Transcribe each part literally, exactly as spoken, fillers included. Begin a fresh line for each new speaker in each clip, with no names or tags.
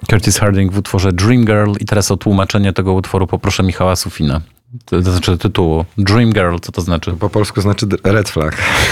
Curtis Harding w utworze Dream Girl i teraz o tłumaczenie tego utworu poproszę Michała Sufina. To, to znaczy tytułu. Dream Girl, co to znaczy?
Po polsku znaczy red flag.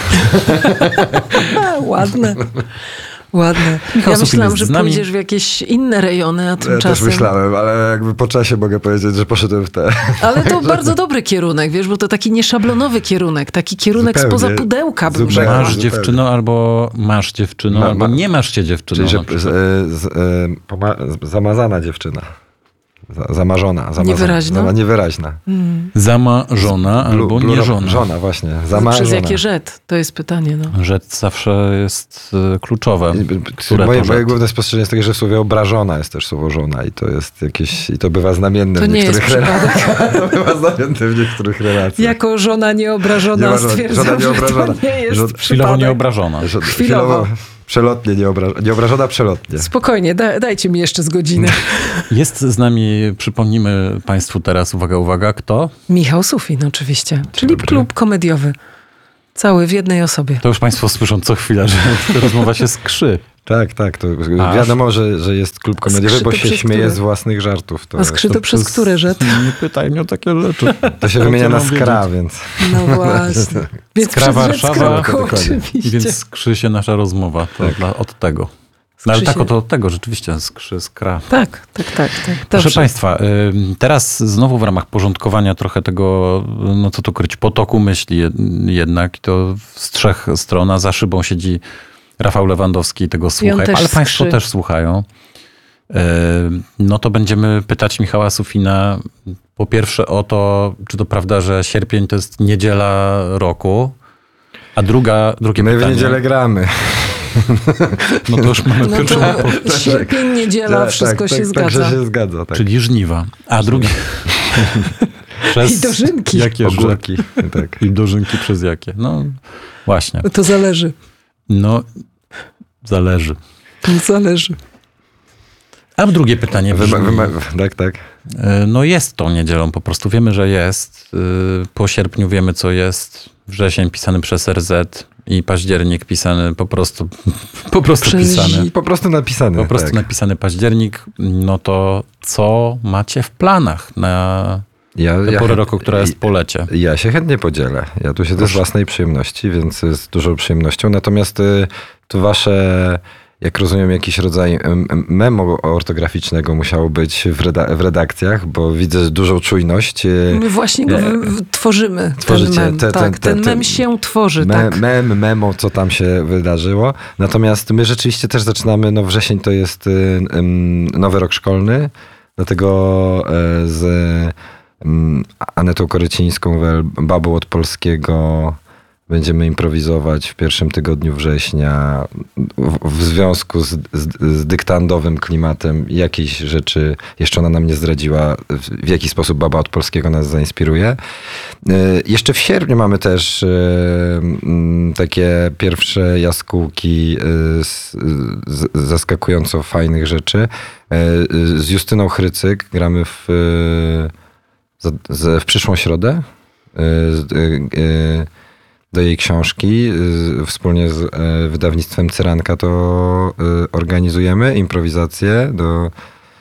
Ładne. Ładne.
Michał
Ja
Sufin
myślałam,
jest
że
z nami.
pójdziesz w jakieś inne rejony, a tymczasem...
Ja też myślałem, ale jakby po czasie mogę powiedzieć, że poszedłem w te...
Ale to bardzo dobry kierunek, wiesz, bo to taki nieszablonowy kierunek, taki kierunek
Zupełnie.
spoza pudełka bym
Zupełnie.
rzekła.
Masz dziewczyno albo masz dziewczyno,
Ma-
albo
ma-
nie masz cię dziewczyno.
Czyli, że
na przykład.
z, z, z, poma- zamazana dziewczyna. Za, zamarzona. Zamazana,
Niewyraźna?
Zama, niewyraźna.
Zamarzona albo
Blu-
nie
bluro-
żona.
Żona, właśnie. Zamarzona.
Przez jakie rzet? To jest pytanie, no.
Rzecz zawsze jest y, kluczowe. Które
Moje,
to
moje
rzecz?
główne spostrzeżenie jest takie, że w słowie obrażona jest też słowo żona i to jest jakieś, i to bywa znamienne
To
w
nie jest
niektórych relacjach.
przypadek.
To bywa znamienne w niektórych relacjach.
Jako żona nieobrażona
Nie ma żona-
stwierdzam,
żona nieobrażona.
że to nie jest
Żo-
przypadek.
Chwilowo nieobrażona.
Że-
Chwilowo.
Przelotnie nieobrażona, nieobrażona przelotnie.
Spokojnie, da, dajcie mi jeszcze z godziny.
Jest z nami, przypomnimy Państwu teraz, uwaga, uwaga, kto?
Michał Sufin oczywiście, czyli
dobry.
klub komediowy. Cały w jednej osobie.
To już Państwo słyszą co chwilę, że ta rozmowa się skrzy.
Tak, tak. To
Aż?
wiadomo, że, że jest klub komediowy,
Skrzyto
bo się
przez
śmieje
które?
z własnych żartów. To,
A skrzyto przez
przez-
które rzecz?
Nie pytaj mnie o takie rzeczy.
to się
Co
wymienia na
mam
skra,
wiedzieć?
więc...
No właśnie. Więc
Skra
przez rzecz
Warszawa.
skroku,
Dokładnie.
oczywiście.
Więc skrzy się nasza rozmowa. To
Tak.
dla, od tego. No ale
Skrzy
tak
się.
oto od tego, rzeczywiście skrzy, skra.
Tak, tak, tak. tak.
Proszę
Dobrze.
Państwa, ym, teraz znowu w ramach porządkowania trochę tego, no co tu kryć, potoku myśli jed- jednak, i to z trzech stron, a za szybą siedzi Rafał Lewandowski i tego słucha,
też
ale Państwo
skrzy.
też słuchają. Ym, No to będziemy pytać Michała Sufina po pierwsze o to, czy to prawda, że sierpień to jest niedziela roku, a druga, drugie
My w
pytanie.
niedzielę gramy.
No to już mamy
No
pierwszą odpowiedź.
to sierpień, niedziela,
Tak,
wszystko
tak,
się
tak,
zgadza.
Także się zgadza, tak.
Czyli żniwa. A drugie... Przez
I dożynki.
Jakie
Ogórki. Tak.
I dożynki przez jakie? No właśnie.
To zależy.
No zależy.
Zależy.
A drugie pytanie brzmi,
Wyma, wyma, tak, tak.
e, no jest tą niedzielą po prostu. Wiemy, że jest. E, Po sierpniu wiemy, co jest. Wrzesień pisany przez R Z i październik pisany po prostu, po prostu
Przez
pisany.
zi-
Po prostu napisany.
Po prostu
tak.
napisany październik. No to co macie w planach na
Ja,
tę
ja,
porę roku, która jest po lecie?
Ja się chętnie podzielę. Ja tu siedzę z własnej przyjemności, więc z dużą przyjemnością. Natomiast y, tu wasze, jak rozumiem, jakiś rodzaj em, em, memo ortograficznego musiało być w, reda- w redakcjach, bo widzę dużą czujność. y,
My właśnie go
Nie.
wy- wy- tworzymy.
Tworzycie
ten mem.
te-
tak,
ten- te-
ten
te-
mem się tworzy.
Me,
tak.
mem, memo, co tam się wydarzyło. Natomiast my rzeczywiście też zaczynamy, no wrzesień to jest y, ym, nowy rok szkolny, dlatego y, z ym, Anetą Korycińską, wel- babą od polskiego, będziemy improwizować w pierwszym tygodniu września w, w związku z, z, z dyktandowym klimatem. Jakieś rzeczy jeszcze ona nam nie zdradziła, w, w jaki sposób baba od polskiego nas zainspiruje. Y, Jeszcze w sierpniu mamy też y, mm, takie pierwsze jaskółki y, z, z zaskakująco fajnych rzeczy. Y, y, Z Justyną Chrycyk gramy w, y, za- z- w przyszłą środę. Y, z- y, y, Do jej książki y, wspólnie z y, wydawnictwem Cyranka to y, organizujemy improwizację do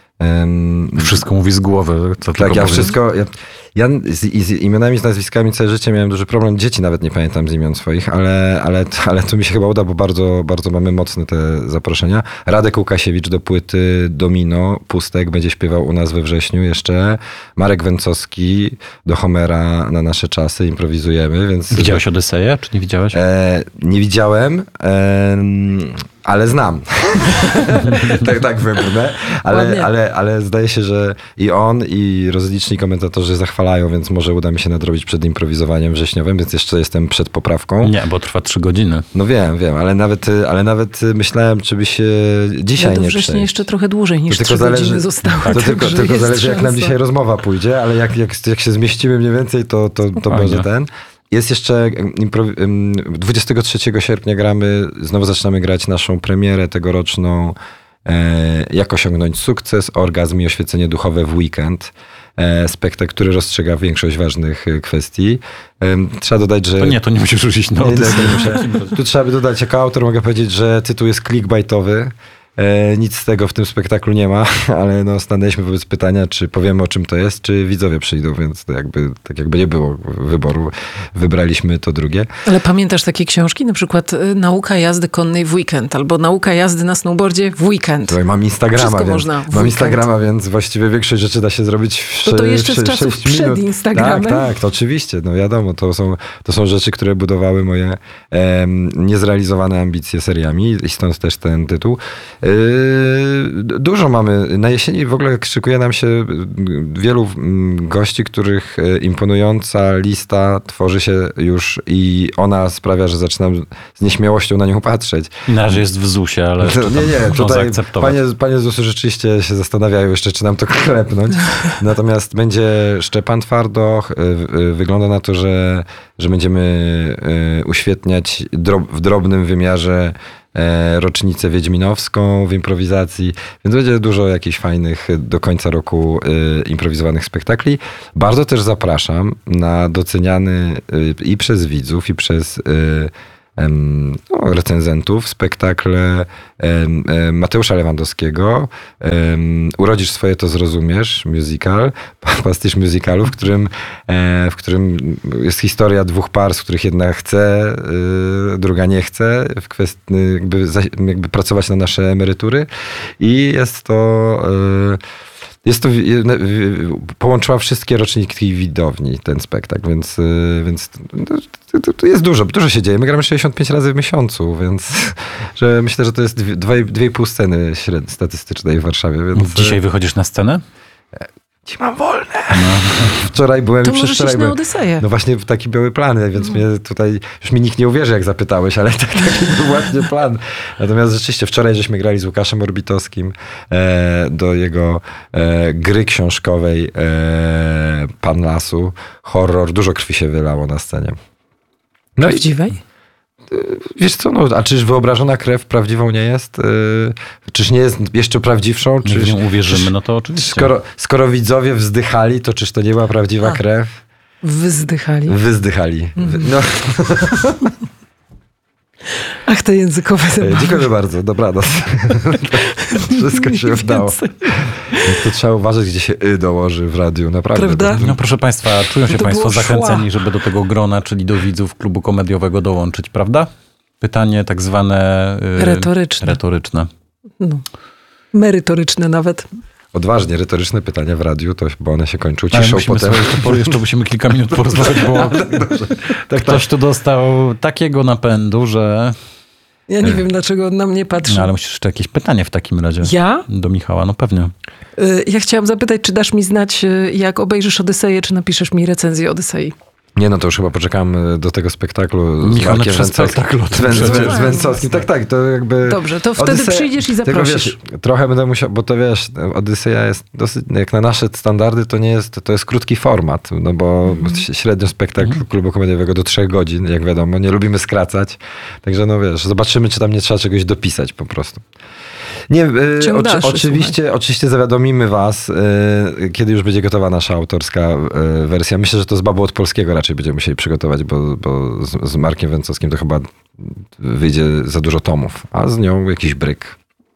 ym,
Wszystko mówi z głowy. Co
tak,
tylko
ja
powiedz.
wszystko. Ja, ja z, i z imionami, z nazwiskami całe życie miałem duży problem. Dzieci nawet nie pamiętam z imion swoich, ale, ale, ale tu mi się chyba uda, bo bardzo, bardzo mamy mocne te zaproszenia. Radek Łukasiewicz do płyty Domino, Pustek, będzie śpiewał u nas we wrześniu jeszcze. Marek Węcowski do Homera na nasze czasy, improwizujemy, więc...
Widziałeś Odyseję, czy nie widziałeś?
E, nie widziałem, e, ale znam. tak, tak wybrnę. Ale,
Ładnie.
ale, ale zdaje się, że i on, i rozliczni komentatorzy zachwalają, więc może uda mi się nadrobić przed improwizowaniem wrześniowym, więc jeszcze jestem przed poprawką.
Nie, bo trwa trzy godziny.
No wiem, wiem, ale nawet, ale nawet myślałem, czy by się dzisiaj
Ja do
nie
września
przejść.
jeszcze trochę dłużej niż
To
trzy
tylko
godziny
zależy-
zostało.
To tylko,
także
tylko
jest
zależy, jak nam
szansa.
dzisiaj rozmowa pójdzie, ale jak, jak, jak się zmieścimy mniej więcej, to, to, to
Spokojnie.
może ten. Jest jeszcze improwi- ym, dwudziestego trzeciego sierpnia gramy, znowu zaczynamy grać naszą premierę tegoroczną e, Jak osiągnąć sukces, orgazm i oświecenie duchowe w weekend. E, spektakl, który rozstrzyga większość ważnych e, kwestii. Em, trzeba dodać, że...
To nie, to nie musisz rzucić na
Nie, nie,
Odyseję.
nie muszę. Tu trzeba by dodać, jako autor mogę powiedzieć, że tytuł jest clickbaitowy. E, nic z tego w tym spektaklu nie ma, ale no, stanęliśmy wobec pytania, czy powiemy, o czym to jest, czy widzowie przyjdą, więc to jakby, tak jakby nie było wyboru. Wybraliśmy to drugie.
Ale pamiętasz takie książki? Na przykład y, Nauka jazdy konnej w weekend albo Nauka jazdy na snowboardzie w weekend.
Słuchaj, mam Instagrama,
Wszystko
więc,
można w
mam
weekend.
Instagrama, więc właściwie większość rzeczy da się zrobić w
To to
sze-
jeszcze z
sze-
czasów
sześć
przed
minut.
Instagramem.
Tak, tak, to oczywiście, no wiadomo, to są, to są rzeczy, które budowały moje em, niezrealizowane ambicje seriami i stąd też ten tytuł. Yy, dużo mamy. Na jesieni w ogóle szykuje nam się wielu mm, gości, których e, imponująca lista tworzy się już i ona sprawia, że zaczynam z nieśmiałością na nią patrzeć.
Na razie jest w zusie, ale jeszcze
To,
tam
nie, nie,
muszą
tutaj
zaakceptować.
panie, panie z U S U rzeczywiście się zastanawiają jeszcze, czy nam to klepnąć. Natomiast będzie Szczepan Twardoch. Y, y, Wygląda na to, że, że będziemy y, uświetniać drob, w drobnym wymiarze e, rocznicę wiedźminowską w improwizacji, więc będzie dużo jakichś fajnych do końca roku y, improwizowanych spektakli. Bardzo też zapraszam na doceniany y, i przez widzów, i przez y, em, no, recenzentów spektakl em, em, Mateusza Lewandowskiego em, Urodzisz swoje, to zrozumiesz, musical, pastisz musicalu, w którym, e, w którym jest historia dwóch par, z których jedna chce, y, druga nie chce w kwestii jakby, za, jakby pracować na nasze emerytury i jest to y, Jest to, połączyła wszystkie roczniki widowni ten spektakl, więc, więc to, to jest dużo, dużo się dzieje. My gramy sześćdziesiąt pięć razy w miesiącu, więc że myślę, że to jest dwie, dwie i pół sceny średniej statystycznej w Warszawie. Więc
Dzisiaj wychodzisz na scenę?
Dziś mam wolne. No. Wczoraj byłem
To
i
możesz
przedwczoraj
iść na
byłem.
Odyseję.
No właśnie taki były plany, więc mnie tutaj, już mi nikt nie uwierzy, jak zapytałeś, ale tak, taki był właśnie plan. Natomiast rzeczywiście wczoraj żeśmy grali z Łukaszem Orbitowskim e, do jego e, gry książkowej e, Pan Lasu. Horror, dużo krwi się wylało na scenie. No i
Prawdziwej?
wiesz co, no, a czyż wyobrażona krew prawdziwą nie jest? Yy, czyż nie jest jeszcze prawdziwszą?
Jak
Czyż,
w nią uwierzymy,
czyż,
no to oczywiście.
skoro, skoro widzowie wzdychali, to czyż to nie była prawdziwa
A.
krew?
Wyzdychali.
Wyzdychali. Wy- No,
Ach, te językowe zabawy.
dziękuję bardzo, dobranoc. Wszystko się
Mniej
udało.
więcej.
To trzeba uważać, gdzie się y dołoży w radiu, naprawdę.
Prawda?
No proszę Państwa, czują się
To
Państwo
było szła.
zachęceni, żeby do tego grona, czyli do widzów klubu komediowego dołączyć, prawda? Pytanie tak zwane... y,
Retoryczne.
Retoryczne.
No. Merytoryczne nawet.
Odważnie, retoryczne pytania w radiu, to, bo one się kończą
Ale
ciszą
musimy
potem.
sobie jeszcze, po- jeszcze musimy kilka minut porozmawiać, bo
Tak,
ktoś tu dostał takiego napędu, że...
Ja nie wiem, dlaczego on na mnie patrzy.
No ale musisz jeszcze jakieś pytanie w takim razie.
Ja?
Do Michała, no pewnie.
Y, Ja chciałam zapytać, czy dasz mi znać, y, jak obejrzysz Odyseję, czy napiszesz mi recenzję Odysei?
Nie, no to już chyba poczekam do tego spektaklu z
Michał,
Markiem
przez
Węcowskim.
spektakl o tym
Z, Wę- z, Wę-
przecież.
z Węcowskim. Tak, tak, to jakby...
Dobrze, to wtedy
Odyseja-
przyjdziesz i
Tylko
zaprosisz.
wiesz, trochę będę musiał, bo to wiesz, Odyseja jest dosyć, jak na nasze standardy, to nie jest, to jest krótki format, no bo
Mhm.
średnio spektakl klubu komediowego do trzech godzin, jak wiadomo, nie lubimy skracać, także no wiesz, zobaczymy, czy tam nie trzeba czegoś dopisać po prostu. Nie, y,
Ciąg
oczy,
dalszy,
oczywiście, oczywiście zawiadomimy was, y, kiedy już będzie gotowa nasza autorska y, wersja. Myślę, że to z Babu od Polskiego raczej będziemy musieli przygotować, bo, bo z, z Markiem Węcowskim to chyba wyjdzie za dużo tomów, a z nią jakiś bryk.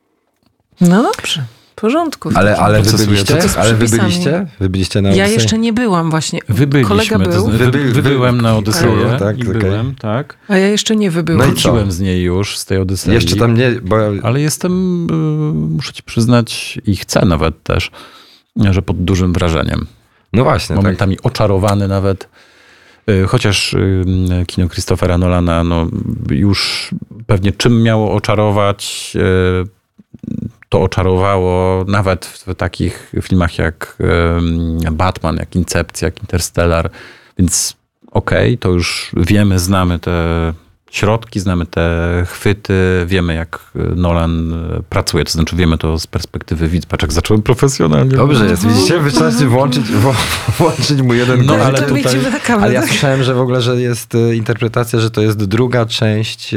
No dobrze, w porządku.
Ale, ale wy
procesuję
byliście?
to z
Ale wy
przepisami.
byliście? Wy byliście na
Ja
Odysei?
jeszcze nie byłam właśnie.
Wy byliśmy.
Kolega
to
był,
zna-
Wy
wy,
byli-
wy
wy-
byłem na Odyseję
Tak, tak,
i
okej.
byłem, tak.
a ja jeszcze nie wybyłam.
No i co?
Wróciłem z niej już, z tej Odysei.
Jeszcze tam nie, bo
Ale jestem, y, muszę ci przyznać, i chcę nawet też, że pod dużym wrażeniem.
no właśnie, tak.
Momentami oczarowany nawet. Y, Chociaż y, kino Christophera Nolana no, już pewnie czym miało oczarować, y, to oczarowało nawet w takich filmach jak y, Batman, jak Incepcja, jak Interstellar. Więc okej, to już wiemy, znamy te środki, znamy te chwyty, wiemy jak Nolan pracuje, to znaczy wiemy to z perspektywy widza. Patrz, jak zacząłem profesjonalnie.
Dobrze jest, widzicie? Wystarczy włączyć, wło- włączyć mu jeden
No,
guzik.
ale
to
tutaj-
idziemy na kawę.
Ale ja
tak?
słyszałem, że w ogóle, że jest e, interpretacja, że to jest druga część e,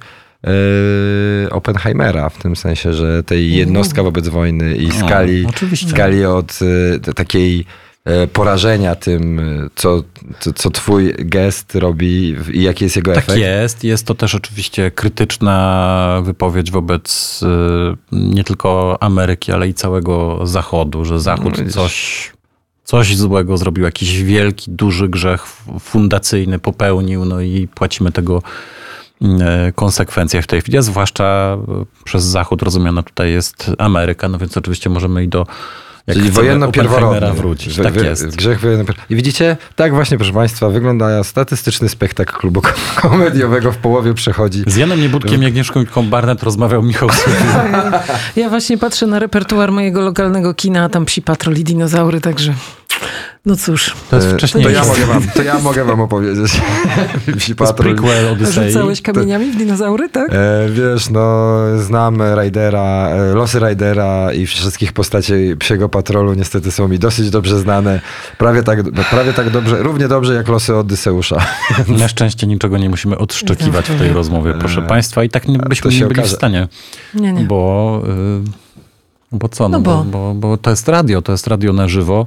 e, Oppenheimera, w tym sensie, że tej jednostka wobec wojny i skali,
oczywiście.
skali od e, t- takiej porażenia tym, co, co, co twój gest robi i jaki jest jego
tak
efekt.
Tak jest. Jest to też oczywiście krytyczna wypowiedź wobec nie tylko Ameryki, ale i całego Zachodu, że Zachód
No,
coś, coś złego zrobił, jakiś wielki, duży grzech fundacyjny popełnił, no i płacimy tego konsekwencje w tej chwili, a zwłaszcza przez Zachód rozumiana tutaj jest Ameryka, no więc oczywiście możemy i do Jak
Czyli wojenno-pierworodny.
Wrócić.
Wy,
tak
wy,
jest.
Grzech wojenno-pierworodny. I widzicie, tak właśnie, proszę Państwa, wygląda statystyczny spektakl klubu komediowego w połowie przechodzi.
Z Janem Niebudkiem i Agnieszką Barnett rozmawiał Michał Sufin.
Ja właśnie patrzę na repertuar mojego lokalnego kina, a tam Psi Patrol i dinozaury, także no cóż.
To jest wcześniej.
To ja mogę wam, to ja mogę wam opowiedzieć. Psi Patrol.
Prequel Odysei.
Rzucałeś kamieniami w dinozaury, tak?
E, wiesz, no znam Raidera, e, losy Raidera i wszystkich postaci Psiego Patrolu niestety są mi dosyć dobrze znane. Prawie tak, prawie tak dobrze, równie dobrze jak losy Odyseusza.
Na szczęście niczego nie musimy odszczekiwać w tej rozmowie, proszę
E,
Państwa. I tak nie, byśmy
to się
nie byli
okaże.
w stanie.
Nie, nie.
Bo, y, bo co? No,
No
bo.
bo.
Bo, bo to jest radio, to jest radio na żywo.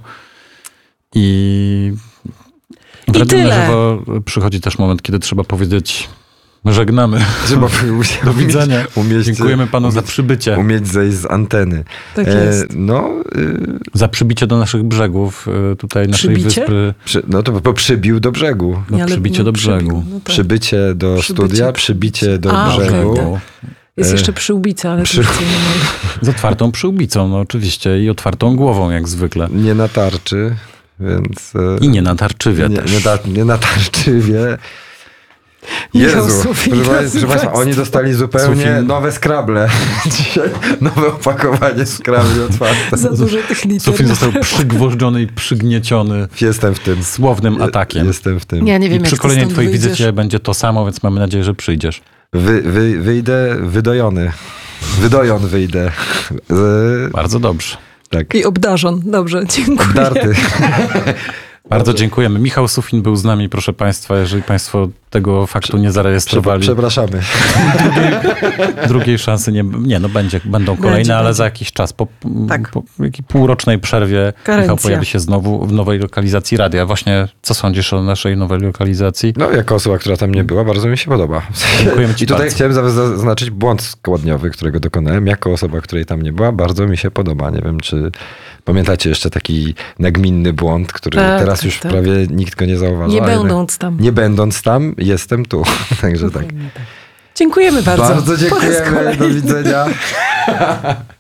I w
I
radiu na
tyle.
żywo przychodzi też moment, kiedy trzeba powiedzieć żegnamy.
Trzeba
Do widzenia.
Umieć,
Dziękujemy Panu za przybycie.
Umieć zejść z anteny.
Tak jest.
no, y,
Za przybicie do naszych brzegów, y, tutaj naszej
Przybicie?
wyspy.
przy, no to bo przybił do brzegu.
No,
Nie, ale-
przybicie
no,
do
przybił,
brzegu.
no tak.
Przybycie do
Przybycie,
studia,
przybycie.
przybicie do
A,
brzegu.
okej, tak. Jest jeszcze przyłbica, ale
Przy-
przy... to nie mogę.
Z otwartą przyłbicą, no oczywiście, i otwartą głową, jak zwykle.
Nie na tarczy, więc... e,
I nie na tarczywie
nie,
też.
nie, na, nie na tarczywie.
Michał
Jezu,
Sufin,
proszę,
drodzy
Państwa, proszę Państwa,
Państwo.
oni dostali zupełnie
Sufin.
nowe skrable. Dzisiaj nowe opakowanie skrabli otwarte.
Za dużo tych liter.
Sufin został przygwożdżony i przygnieciony
Jestem w tym.
słownym atakiem.
Jestem w tym.
Ja nie
I
wiem,
przy
jak ty
kolejnej
stąd
twojej
wyjdziesz.
wizycie będzie to samo, więc mamy nadzieję, że przyjdziesz.
Wy, wy, wyjdę wydojony. Wydojon wyjdę. Z,
Bardzo dobrze.
tak.
I obdarzon. Dobrze, dziękuję.
Obdarty.
Bardzo dziękujemy. Michał Sufin był z nami, proszę Państwa. Jeżeli Państwo tego faktu nie zarejestrowali,
Przepraszamy.
drugiej szansy nie... Nie, no będzie, będą kolejne,
Będzie,
ale
będzie.
za jakiś czas. Po,
Tak.
po jakiej półrocznej przerwie
Karencja.
Michał pojawi się znowu w nowej lokalizacji radia. Właśnie, co sądzisz o naszej nowej lokalizacji?
No, jako osoba, która tam nie była, bardzo mi się podoba.
Dziękujemy Ci
I tutaj
bardzo.
chciałem za- zaznaczyć błąd składniowy, którego dokonałem. Jako osoba, której tam nie była, bardzo mi się podoba. Nie wiem, czy pamiętacie jeszcze taki nagminny błąd, który
Tak,
teraz
tak,
już
tak.
prawie nikt go nie zauważa.
Nie
a jednak-
będąc tam.
Nie będąc tam, jestem tu. Także tak.
Dokładnie tak. Dziękujemy bardzo.
Bardzo
Po raz
dziękujemy.
kolejny.
Do widzenia.